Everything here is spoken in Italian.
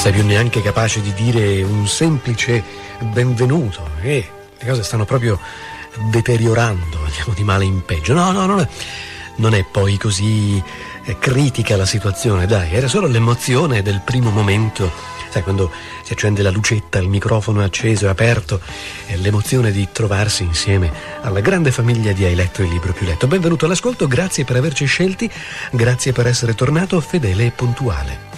sei più neanche capace di dire un semplice benvenuto, le cose stanno proprio deteriorando, andiamo di male in peggio. No, non è poi così critica la situazione, dai, era solo l'emozione del primo momento, sai, quando si accende la lucetta, il microfono è acceso, è aperto, è l'emozione di trovarsi insieme alla grande famiglia di Hai letto il libro più letto. Benvenuto all'ascolto, grazie per averci scelti, grazie per essere tornato fedele e puntuale.